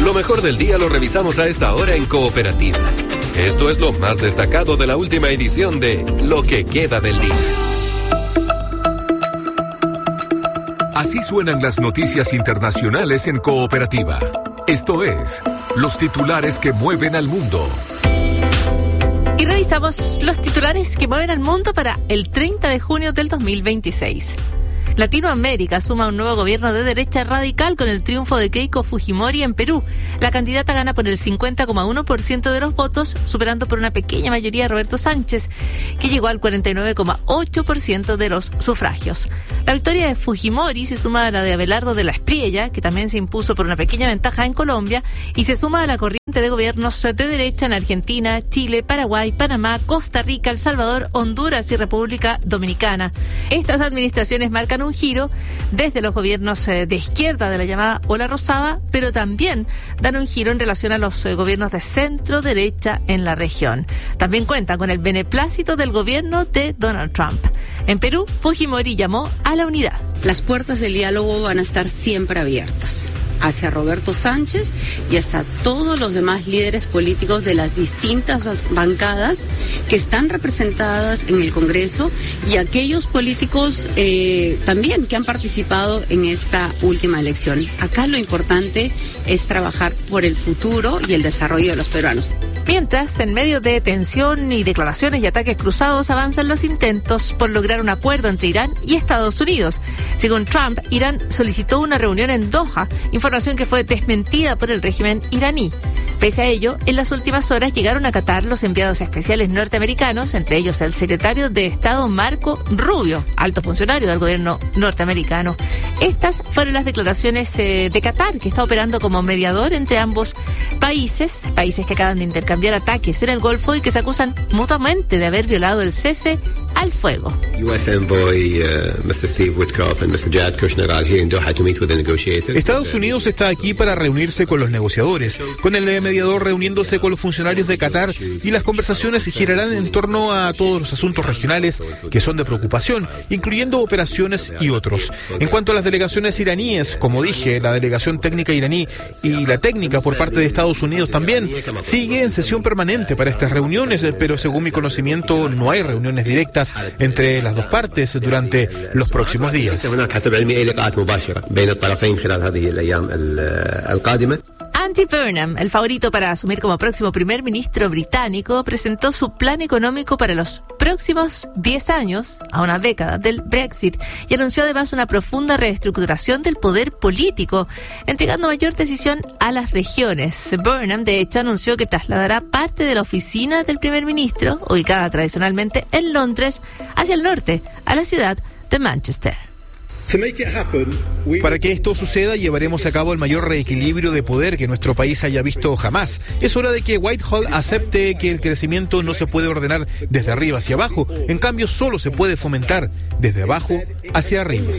Lo mejor del día lo revisamos a esta hora en Cooperativa. Esto es lo más destacado de la última edición de Lo que queda del día. Así suenan las noticias internacionales en Cooperativa. Esto es, los titulares que mueven al mundo. Y revisamos los titulares que mueven al mundo para el 30 de junio del 2026. Latinoamérica suma un nuevo gobierno de derecha radical con el triunfo de Keiko Fujimori en Perú. La candidata gana por el 50,1% de los votos, superando por una pequeña mayoría a Roberto Sánchez, que llegó al 49,8% de los sufragios. La victoria de Fujimori se suma a la de Abelardo de la Espriella, que también se impuso por una pequeña ventaja en Colombia, y se suma a la corriente de gobiernos de derecha en Argentina, Chile, Paraguay, Panamá, Costa Rica, El Salvador, Honduras y República Dominicana. Estas administraciones marcan un giro desde los gobiernos de izquierda de la llamada ola rosada, pero también dan un giro en relación a los gobiernos de centro derecha en la región. También cuentan con el beneplácito del gobierno de Donald Trump. En Perú, Fujimori llamó a la unidad. Las puertas del diálogo van a estar siempre abiertas hacia Roberto Sánchez y hacia todos los demás líderes políticos de las distintas bancadas que están representadas en el Congreso y aquellos políticos también que han participado en esta última elección. Acá lo importante es trabajar por el futuro y el desarrollo de los peruanos. Mientras, en medio de tensión y declaraciones y ataques cruzados, avanzan los intentos por lograr un acuerdo entre Irán y Estados Unidos. Según Trump, Irán solicitó una reunión en Doha, información que fue desmentida por el régimen iraní. Pese a ello, en las últimas horas llegaron a Qatar los enviados especiales norteamericanos, entre ellos el secretario de Estado Marco Rubio, alto funcionario del gobierno norteamericano. Estas fueron las declaraciones de Qatar, que está operando como mediador entre ambos países que acaban de intercambiar ataques en el Golfo y que se acusan mutuamente de haber violado el cese al fuego. US Envoy Mr. Steve Witkoff and Mr. Jared Kushner are here in Doha to meet with the negotiators. Estados Unidos está aquí para reunirse con los negociadores, con el mediador reuniéndose con los funcionarios de Qatar, y las conversaciones girarán en torno a todos los asuntos regionales que son de preocupación, incluyendo operaciones y otros. En cuanto a las delegaciones iraníes, como dije, la delegación técnica iraní y la técnica por parte de Estados Unidos también sigue en sesión permanente para estas reuniones, pero según mi conocimiento no hay reuniones directas entre las dos partes durante los próximos días. Andy Burnham, el favorito para asumir como próximo primer ministro británico, presentó su plan económico para los próximos 10 años, a una década del Brexit, y anunció además una profunda reestructuración del poder político, entregando mayor decisión a las regiones. Burnham, de hecho, anunció que trasladará parte de la oficina del primer ministro, ubicada tradicionalmente en Londres, hacia el norte, a la ciudad de Manchester. Para que esto suceda, llevaremos a cabo el mayor reequilibrio de poder que nuestro país haya visto jamás. Es hora de que Whitehall acepte que el crecimiento no se puede ordenar desde arriba hacia abajo. En cambio, solo se puede fomentar desde abajo hacia arriba.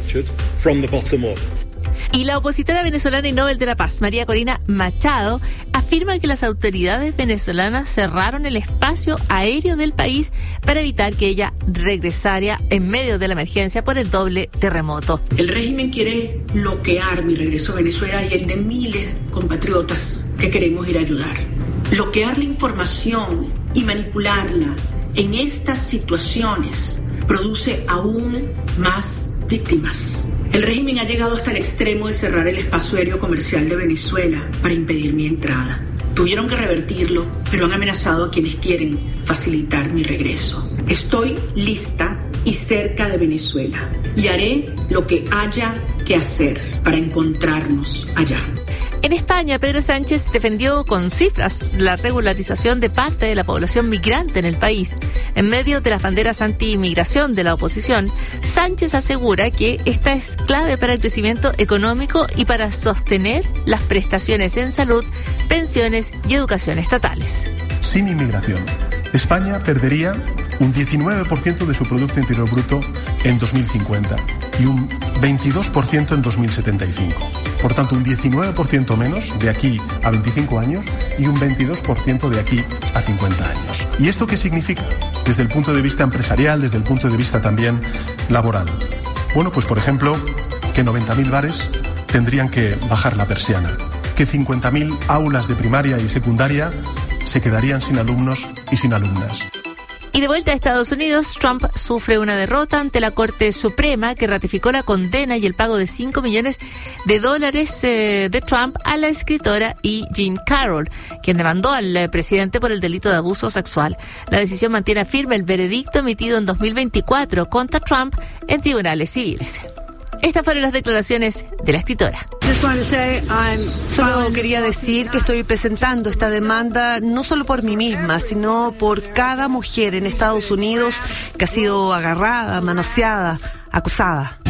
Y la opositora venezolana y Nobel de la Paz, María Corina Machado, afirma que las autoridades venezolanas cerraron el espacio aéreo del país para evitar que ella regresara en medio de la emergencia por el doble terremoto. El régimen quiere bloquear mi regreso a Venezuela y el de miles de compatriotas que queremos ir a ayudar. Bloquear la información y manipularla en estas situaciones produce aún más víctimas. El régimen ha llegado hasta el extremo de cerrar el espacio aéreo comercial de Venezuela para impedir mi entrada. Tuvieron que revertirlo, pero han amenazado a quienes quieren facilitar mi regreso. Estoy lista y cerca de Venezuela y haré lo que haya que hacer para encontrarnos allá. En España, Pedro Sánchez defendió con cifras la regularización de parte de la población migrante en el país. En medio de las banderas anti-inmigración de la oposición, Sánchez asegura que esta es clave para el crecimiento económico y para sostener las prestaciones en salud, pensiones y educación estatales. Sin inmigración, España perdería un 19% de su Producto Interior Bruto en 2050 y un 22% en 2075. Por tanto, un 19% menos de aquí a 25 años y un 22% de aquí a 50 años. ¿Y esto qué significa? Desde el punto de vista empresarial, desde el punto de vista también laboral. Bueno, pues por ejemplo, que 90.000 bares tendrían que bajar la persiana, que que 50.000 aulas de primaria y secundaria se quedarían sin alumnos y sin alumnas. Y de vuelta a Estados Unidos, Trump sufre una derrota ante la Corte Suprema que ratificó la condena y el pago de $5 millones de Trump a la escritora E. Jean Carroll, quien demandó al presidente por el delito de abuso sexual. La decisión mantiene firme el veredicto emitido en 2024 contra Trump en tribunales civiles. Estas fueron las declaraciones de la escritora. Solo quería decir que estoy presentando esta demanda no solo por mí misma, sino por cada mujer en Estados Unidos que ha sido agarrada, manoseada, acusada.